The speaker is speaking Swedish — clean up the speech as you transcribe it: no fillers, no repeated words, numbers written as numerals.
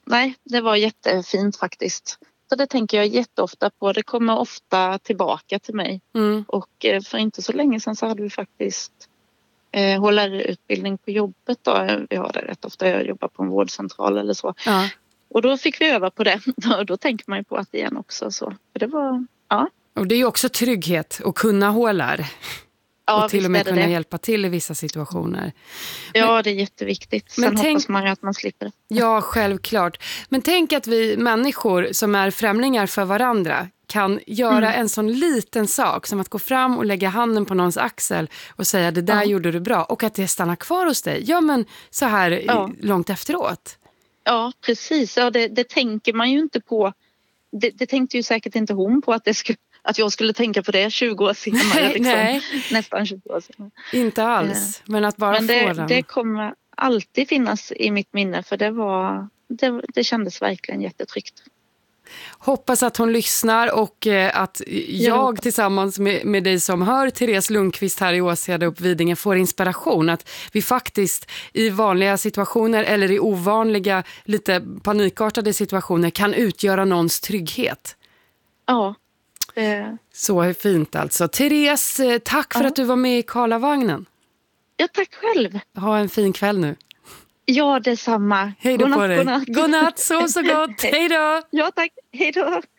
nej, det var jättefint faktiskt. Så det tänker jag jätteofta på. Det kommer ofta tillbaka till mig. Och för inte så länge sedan så hade vi faktiskt HLR-utbildning på jobbet. Då. Vi har det rätt ofta. Jag jobbar på en vårdcentral eller så. Ja. Och då fick vi öva på det. Och då tänker man ju på att det igen också. Så. För det var, ja. Och det är ju också trygghet att kunna HLR. Ja, och till och med kunna det. hjälpa till i vissa situationer. Ja, det är jätteviktigt. Sen hoppas man ju att man slipper det. Ja, självklart. Men tänk att vi människor som är främlingar för varandra kan göra en sån liten sak som att gå fram och lägga handen på någons axel och säga det där gjorde du bra. Och att det stannar kvar hos dig. Ja, men så här långt efteråt. Ja, precis. Ja, det tänker man ju inte på. Det tänkte ju säkert inte hon på att jag skulle tänka på det 20 år senare. Liksom. Nej. Nästan 20 år senare. Inte alls, men att bara få den. Det kommer alltid finnas i mitt minne för det kändes verkligen jättetryggt. Hoppas att hon lyssnar och att jag tillsammans med dig som hör Therese Lundqvist här i Åseda upp Vidinge får inspiration. Att vi faktiskt i vanliga situationer eller i ovanliga, lite panikartade situationer kan utgöra någons trygghet. Ja. Så fint alltså. Therese, tack för att du var med i Karlavagnen. Ja, tack själv. Ha en fin kväll nu. Ja, detsamma. Hej då på dig. Godnatt, sov så gott. Hej då. Ja, tack. Hej då.